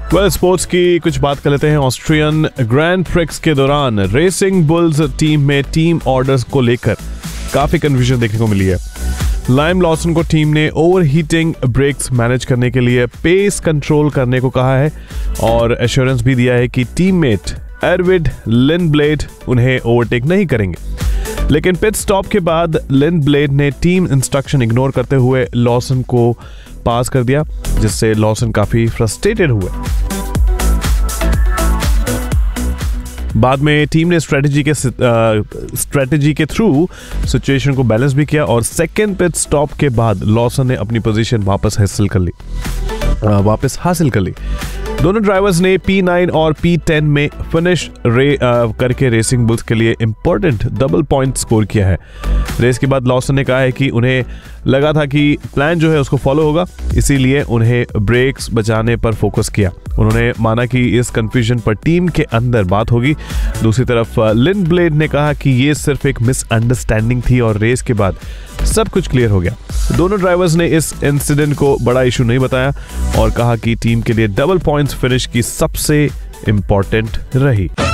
Sports की कुछ बात कर लेते हैं। ऑस्ट्रियन ग्रैंड प्रिक्स के दौरान रेसिंग बुल्स टीम में टीम ऑर्डर्स को लेकर काफी कंफ्यूजन देखने को मिली है। लाइम लॉसन को टीम ने ओवरहीटिंग ब्रेक्स मैनेज करने के लिए पेस कंट्रोल करने को कहा है और एश्योरेंस भी दिया है कि टीममेट एरविड लिंडब्लेड उन्हें ओवरटेक नहीं करेंगे। लेकिन पिट स्टॉप के बाद लिंडब्लेड ने टीम इंस्ट्रक्शन इग्नोर करते हुए लॉसन को पास कर दिया, जिससे लॉसन काफी फ्रस्ट्रेटेड हुए। बाद में टीम ने स्ट्रेटेजी के थ्रू सिचुएशन को बैलेंस भी किया और सेकेंड पिट स्टॉप के बाद लॉसन ने अपनी पोजीशन वापस हासिल कर ली। दोनों ड्राइवर्स ने P9 और P10 में फिनिश करके रेसिंग बुल्स के लिए इंपॉर्टेंट डबल पॉइंट स्कोर किया है। रेस के बाद लॉसन ने कहा है कि उन्हें लगा था कि प्लान जो है उसको फॉलो होगा, इसीलिए उन्हें ब्रेक्स बचाने पर फोकस किया। उन्होंने माना कि इस कंफ्यूजन पर टीम के अंदर बात होगी। दूसरी तरफ लिंडब्लेड ने कहा कि ये सिर्फ एक मिसअंडरस्टैंडिंग थी और रेस के बाद सब कुछ क्लियर हो गया। दोनों ड्राइवर्स ने इस इंसिडेंट को बड़ा इशू नहीं बताया और कहा कि टीम के लिए डबल पॉइंट्स फिनिश की सबसे इंपॉर्टेंट रही।